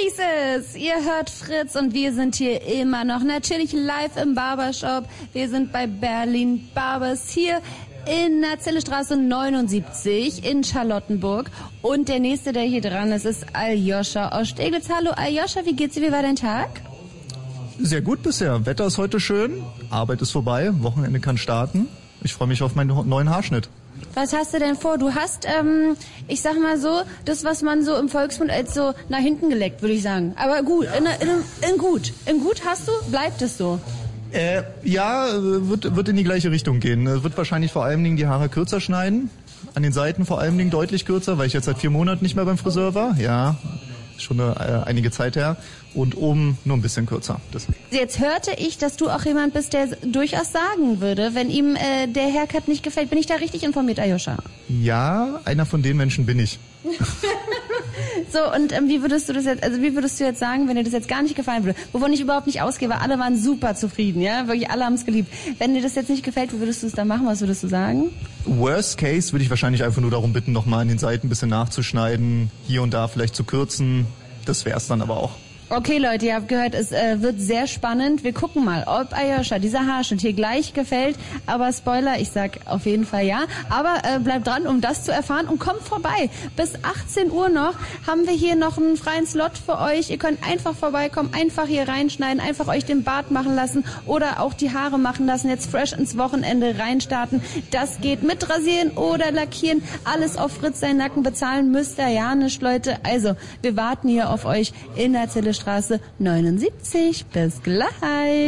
hieß es. Ihr hört Fritz und wir sind hier immer noch natürlich live im Barbershop. Wir sind bei Berlin Barbers hier in der Zillestraße 79 in Charlottenburg. Und der nächste, der hier dran ist, ist Aljoscha aus Steglitz. Hallo Aljoscha, wie geht's dir? Wie war dein Tag? Sehr gut bisher. Wetter ist heute schön, Arbeit ist vorbei, Wochenende kann starten. Ich freue mich auf meinen neuen Haarschnitt. Was hast du denn vor? Du hast, ich sag mal so, das, was man so im Volksmund als so nach hinten geleckt, würde ich sagen. Aber gut, in gut. In gut hast du, bleibt es so. Wird in die gleiche Richtung gehen. Wird wahrscheinlich vor allen Dingen die Haare kürzer schneiden. An den Seiten vor allen Dingen deutlich kürzer, weil ich jetzt seit 4 Monaten nicht mehr beim Friseur war. Ja, schon einige Zeit her. Und oben nur ein bisschen kürzer. Deswegen. Jetzt hörte ich, dass du auch jemand bist, der durchaus sagen würde, wenn ihm der Haircut nicht gefällt. Bin ich da richtig informiert, Aljoscha? Ja, einer von den Menschen bin ich. So, und wie würdest du jetzt sagen, wenn dir das jetzt gar nicht gefallen würde? Wovon ich überhaupt nicht ausgehe, weil alle waren super zufrieden, ja? Wirklich, alle haben es geliebt. Wenn dir das jetzt nicht gefällt, wie würdest du es dann machen? Was würdest du sagen? Worst case würde ich wahrscheinlich einfach nur darum bitten, nochmal an den Seiten ein bisschen nachzuschneiden, hier und da vielleicht zu kürzen. Das wär's dann aber auch. Okay, Leute, ihr habt gehört, es wird sehr spannend. Wir gucken mal, ob Aljoscha dieser Haarschnitt hier gleich gefällt. Aber Spoiler, ich sag auf jeden Fall ja. Aber bleibt dran, um das zu erfahren und kommt vorbei. Bis 18 Uhr noch haben wir hier noch einen freien Slot für euch. Ihr könnt einfach vorbeikommen, einfach hier reinschneiden, einfach euch den Bart machen lassen oder auch die Haare machen lassen. Jetzt fresh ins Wochenende reinstarten. Das geht mit Rasieren oder Lackieren. Alles auf Fritz seinen Nacken bezahlen müsst ihr ja nicht, Leute. Also, wir warten hier auf euch in der Zillestraße 79. Bis gleich.